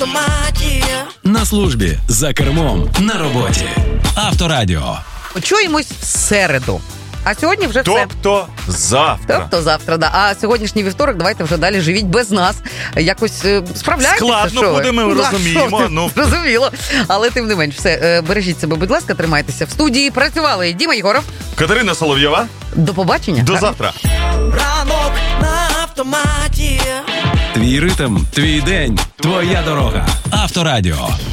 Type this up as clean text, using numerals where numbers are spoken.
автоматі. На службі, за кермом, на роботі. Авторадіо. Почуємось в середу. А сьогодні вже все. Тобто завтра. Да. А сьогоднішній вівторок давайте вже далі живіть без нас. Якось справляйтеся. Складно буде, ми розуміємо. Зрозуміло. Але тим не менш, все, бережіть себе, будь ласка, тримайтеся. В студії працювали Діма Єгоров. Катерина Соловйова. До побачення. До завтра. Ранок на автоматі. Твій ритм, твій день, твоя дорога. Авторадіо.